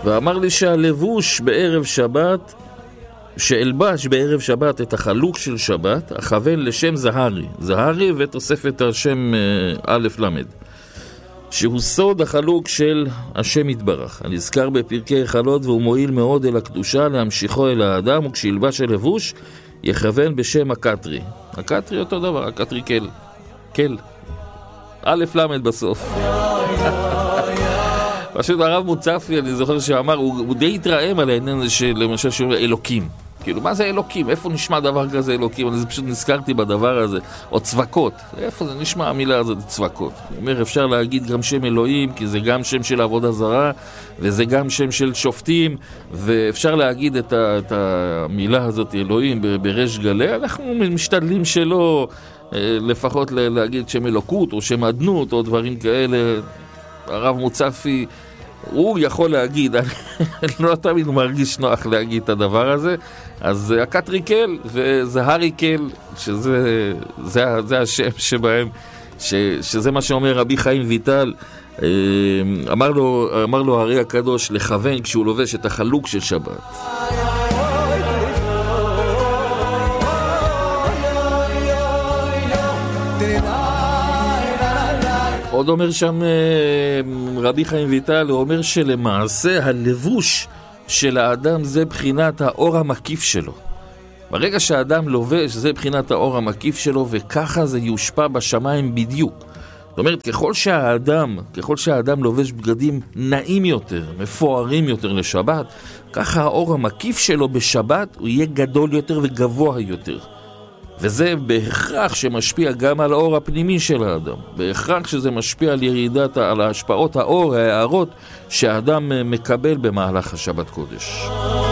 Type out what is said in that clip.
ואמר לי שהלבוש בערב שבת, שאלבש בערב שבת את החלוק של שבת, הכוון לשם זהרי, זהרי ותוספת השם א' למד, שהוא סוד החלוק של השם יתברך, הנזכר בפרקי חלות, והוא מועיל מאוד אל הקדושה להמשיכו אל האדם, וכשילבש הלבוש יכוון בשם הקטרי. הקטרי אותו דבר, הקטרי כל. כל. א' למד בסוף. פשוט הרב מוצפי, אני זוכר שאמר, הוא די התרעם על העניין הזה של למשל שאומר אלוקים. כאילו, מה זה אלוקים? איפה נשמע דבר כזה אלוקים? אני פשוט נזכרתי בדבר הזה. או צווקות. איפה זה נשמע המילה הזאת, צווקות? הוא אומר, אפשר להגיד גם שם אלוהים, כי זה גם שם של עבודה זרה, וזה גם שם של שופטים, ואפשר להגיד את המילה הזאת, אלוהים, בריש גלי. אנחנו משתדלים שלא לפחות להגיד שם אלוקות, או שם עדנות, או דברים כאלה. הרב מוצפי, הוא יכול להגיד, לא תמיד הוא מרגיש נוח להגיד את הדבר הזה, אז הקטריקל וזהריקל, שזה השם שבהם, שזה מה שאומר רבי חיים ויטל, אמר לו הרי הקדוש לכוון כשהוא לובש את החלוק של שבת. עוד אומר שם רבי חיים ויטל, הוא אומר שלמעשה הלבוש של האדם זה בחינת האור המקיף שלו. ברגע שהאדם לובש זה בחינת האור המקיף שלו, וככה זה יושפע בשמיים בדיוק. זאת אומרת, ככל שהאדם לובש בגדים נעים יותר, מפוארים יותר לשבת, ככה האור המקיף שלו בשבת הוא יהיה גדול יותר וגבוה יותר. וזה בהכרח שמשפיע גם על האור הפנימי של האדם. בהכרח שזה משפיע על השפעות האור, ההערות שהאדם מקבל במהלך השבת קודש.